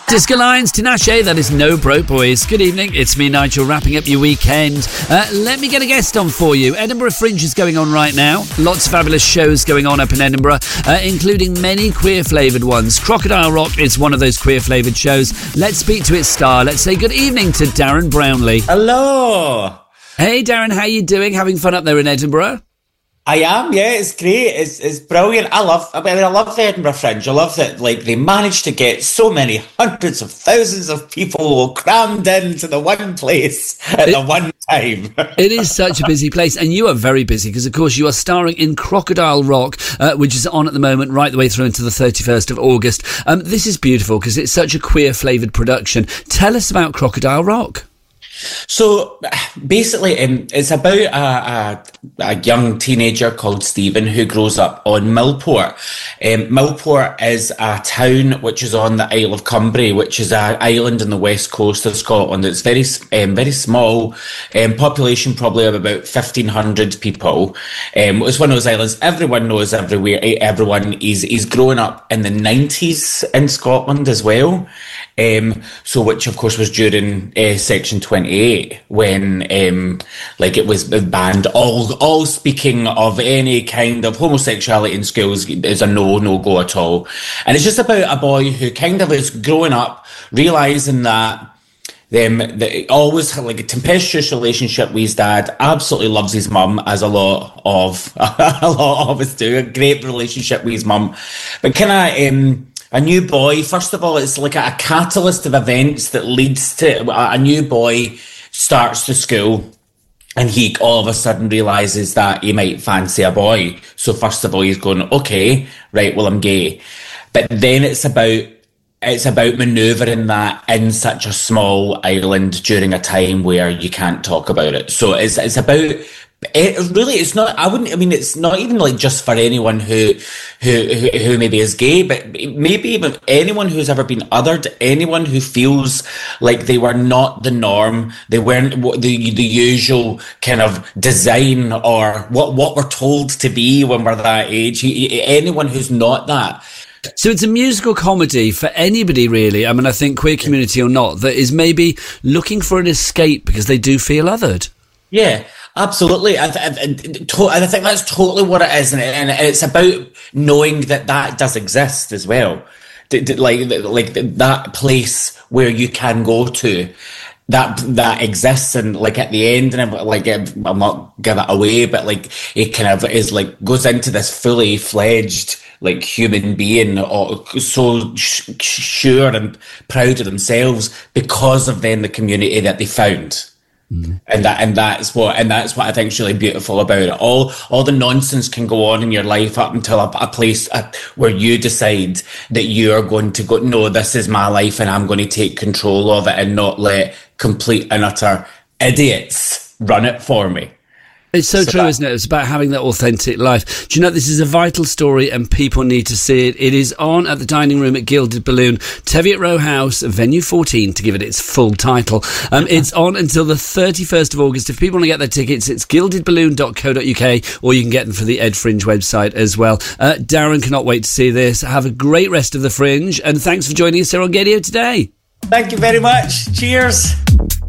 Disco Lines, Tinashe, that is No Broke Boys. Good evening, it's me, Nigel, wrapping up your weekend. Let me get a guest on for you. Edinburgh Fringe is going on right now. Lots of fabulous shows going on up in Edinburgh, including many queer-flavoured ones. Crocodile Rock is one of those queer-flavoured shows. Let's speak to its star. Let's say good evening to Darren Brownlee. Hello. Hey, Darren, how you doing? Having fun up there in Edinburgh? I am, yeah, it's great, it's brilliant. I love the Edinburgh Fringe. I love that, like, they managed to get so many hundreds of thousands of people crammed into the one place at the one time. It is such a busy place, and you are very busy because, of course, you are starring in Crocodile Rock, which is on at the moment right the way through until the 31st of August. This is beautiful because it's such a queer-flavoured production. Tell us about Crocodile Rock. So basically, it's about a young teenager called Stephen who grows up on Millport. Millport is a town which is on the Isle of Cumbrae, which is an island on the west coast of Scotland. It's very small, population probably of about 1,500 people. It's one of those islands everyone knows everywhere. Everyone is growing up in the 90s in Scotland as well. So which of course was during Section 28 when it was banned. All speaking of any kind of homosexuality in schools is a no go at all. And it's just about a boy who kind of is growing up, realising that always had like a tempestuous relationship with his dad, absolutely loves his mum, as a lot of us do, a great relationship with his mum. But a new boy, first of all, it's like a catalyst of events that leads to a new boy starts the school and he all of a sudden realises that he might fancy a boy. So first of all, he's going, okay, right, well, I'm gay. But then it's about manoeuvring that in such a small island during a time where you can't talk about it. So it's about... it's not. I wouldn't. I mean, it's not even like just for anyone who maybe is gay, but maybe even anyone who's ever been othered, anyone who feels like they were not the norm, they weren't the usual kind of design or what we're told to be when we're that age. Anyone who's not that. So it's a musical comedy for anybody, really. I mean, I think queer community or not, that is maybe looking for an escape because they do feel othered. Yeah. Absolutely, and I think that's totally what it is, and it's about knowing that does exist as well, like that place where you can go to, that exists, and like at the end, and I'm not give it away, but like it kind of is like goes into this fully fledged like human being, so sure and proud of themselves because of then the community that they found. Mm. And that's what I think is really beautiful about it. All the nonsense can go on in your life up until a place where you decide that you're going to go, no, this is my life and I'm going to take control of it and not let complete and utter idiots run it for me. It's so true, isn't it? It's about having that authentic life. Do you know, this is a vital story and people need to see it. It is on at the Dining Room at Gilded Balloon, Teviot Row House, Venue 14, to give it its full title. It's on until the 31st of August. If people want to get their tickets, it's gildedballoon.co.uk, or you can get them for the Ed Fringe website as well. Darren cannot wait to see this. Have a great rest of the Fringe, and thanks for joining us here on Gaydio today. Thank you very much. Cheers.